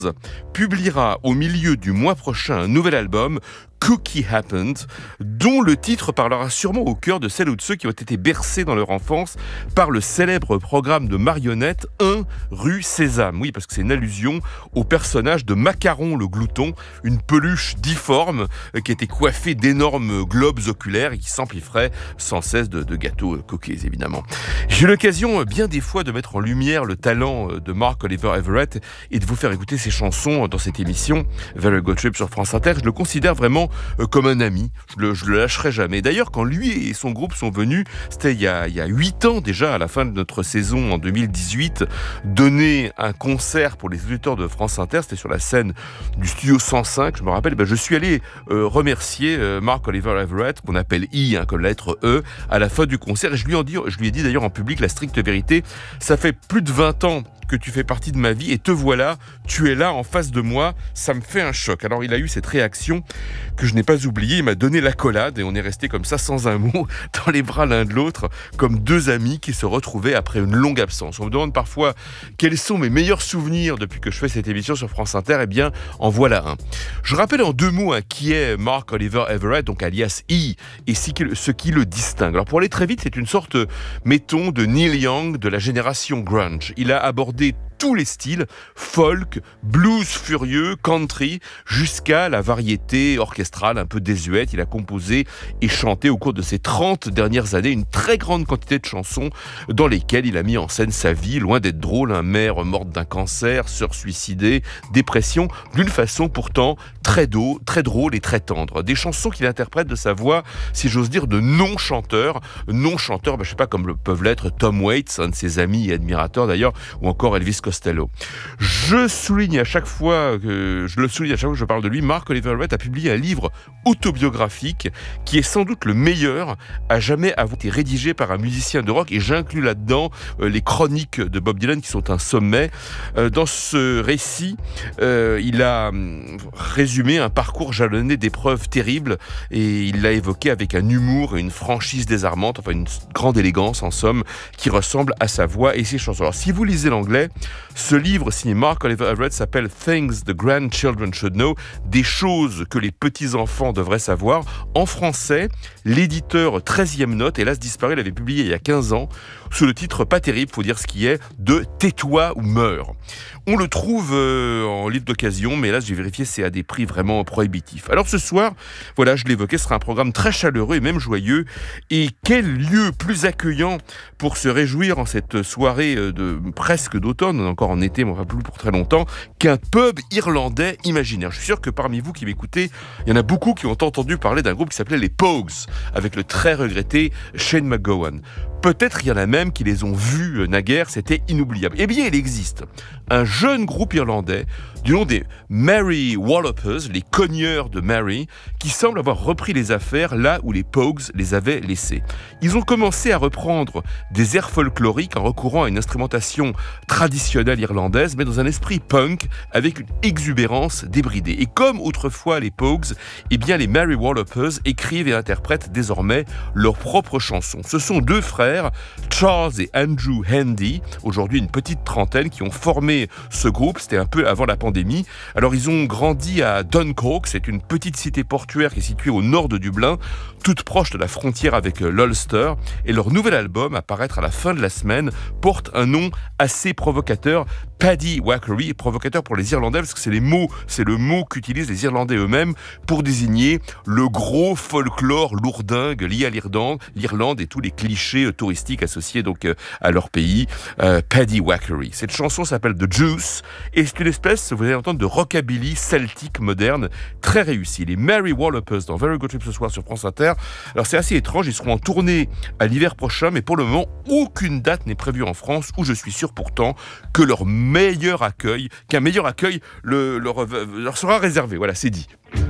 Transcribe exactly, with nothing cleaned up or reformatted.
publiera au milieu du mois prochain un nouvel album, Cookie Happened, dont le titre parlera sûrement au cœur de celles ou de ceux qui ont été bercés dans leur enfance par le célèbre programme de marionnettes un rue Sésame. Oui, parce que c'est une allusion au personnage de Macaron le glouton, une peluche difforme qui était coiffée d'énormes globes oculaires et qui s'empiffrait sans cesse de, de gâteaux cookies, évidemment. J'ai eu l'occasion bien des fois de mettre en lumière le talent de Mark Oliver Everett et de vous faire écouter ses chansons dans cette émission Very Good Trip sur France Inter. Je le considère vraiment comme un ami, je le, je le lâcherai jamais. D'ailleurs, quand lui et son groupe sont venus, c'était il y a, il y a huit ans déjà, à la fin de notre saison en deux mille dix-huit, donner un concert pour les auditeurs de France Inter, c'était sur la scène du studio cent cinq, je me rappelle, ben je suis allé euh, remercier euh, Mark Oliver Everett, qu'on appelle I, hein, comme la lettre E, à la fin du concert, et je lui, en dis, je lui ai dit d'ailleurs en public la stricte vérité, ça fait plus de vingt ans que tu fais partie de ma vie et te voilà, tu es là en face de moi, ça me fait un choc. Alors il a eu cette réaction que je n'ai pas oubliée, il m'a donné l'accolade et on est resté comme ça sans un mot dans les bras l'un de l'autre, comme deux amis qui se retrouvaient après une longue absence. On me demande parfois quels sont mes meilleurs souvenirs depuis que je fais cette émission sur France Inter, eh bien en voilà un. Je rappelle en deux mots hein, qui est Mark Oliver Everett, donc alias E, et ce qui le distingue. Alors pour aller très vite, c'est une sorte, mettons, de Neil Young de la génération grunge. Il a abordé tous les styles, folk, blues furieux, country, jusqu'à la variété orchestrale un peu désuète. Il a composé et chanté au cours de ces trente dernières années une très grande quantité de chansons dans lesquelles il a mis en scène sa vie, loin d'être drôle, un mère morte d'un cancer, sœur suicidée, dépression, d'une façon pourtant très, do, très drôle et très tendre. Des chansons qu'il interprète de sa voix, si j'ose dire, de non-chanteur. Non-chanteur, ben, je sais pas, comme le peuvent l'être Tom Waits, un de ses amis et admirateurs d'ailleurs, ou encore Elvis Costello. Je souligne à chaque fois que je le souligne à chaque fois que je parle de lui, Mark Oliver Everett a publié un livre autobiographique qui est sans doute le meilleur à jamais avoir été rédigé par un musicien de rock, et j'inclus là-dedans euh, les chroniques de Bob Dylan qui sont un sommet. Euh, dans ce récit, euh, il a hum, résumé un parcours jalonné d'épreuves terribles et il l'a évoqué avec un humour et une franchise désarmante, enfin une grande élégance en somme qui ressemble à sa voix et ses chansons. Alors si vous lisez l'anglais, ce livre signé Mark Oliver Everett s'appelle Things the Grandchildren Should Know, des choses que les petits-enfants devraient savoir. En français, l'éditeur treizième Note, hélas disparu, l'avait publié il y a quinze ans, sous le titre pas terrible, faut dire ce qui est, de Tais-toi ou meurs. On le trouve euh, en livre d'occasion, mais là, j'ai vérifié, c'est à des prix vraiment prohibitifs. Alors ce soir, voilà, je l'évoquais, ce sera un programme très chaleureux et même joyeux. Et quel lieu plus accueillant pour se réjouir en cette soirée de presque d'automne, on est encore en été, mais enfin plus pour très longtemps, qu'un pub irlandais imaginaire. Je suis sûr que parmi vous qui m'écoutez, il y en a beaucoup qui ont entendu parler d'un groupe qui s'appelait les Pogues, avec le très regretté Shane MacGowan. Peut-être il y en a même qui les ont vus naguère, c'était inoubliable. Eh bien, il existe un jeune groupe irlandais du nom des Mary Wallopers, les cogneurs de Mary, qui semble avoir repris les affaires là où les Pogues les avaient laissées. Ils ont commencé à reprendre des airs folkloriques en recourant à une instrumentation traditionnelle irlandaise, mais dans un esprit punk, avec une exubérance débridée. Et comme autrefois les Pogues, eh bien les Mary Wallopers écrivent et interprètent désormais leurs propres chansons. Ce sont deux frères, Charles et Andrew Handy, aujourd'hui une petite trentaine, qui ont formé ce groupe. C'était un peu avant la pandémie. Alors ils ont grandi à Dunkirk, c'est une petite cité portuaire qui est située au nord de Dublin, toute proche de la frontière avec l'Ulster, et leur nouvel album, à paraître à la fin de la semaine, porte un nom assez provocateur, Paddy Wackery, provocateur pour les Irlandais, parce que c'est les mots, c'est le mot qu'utilisent les Irlandais eux-mêmes pour désigner le gros folklore lourdingue lié à l'Irlande, l'Irlande et tous les clichés touristiques associés donc à leur pays, euh, Paddy Wackery. Cette chanson s'appelle The Juice, et c'est une espèce, vous allez entendre, de rockabilly celtique moderne, très réussi. Les Mary Wallopers dans Very Good Trip ce soir sur France Inter. Alors c'est assez étrange, ils seront en tournée à l'hiver prochain, mais pour le moment, aucune date n'est prévue en France, où je suis sûr pourtant que leur meilleur accueil, qu'un meilleur accueil le, leur, leur sera réservé. Voilà, c'est dit.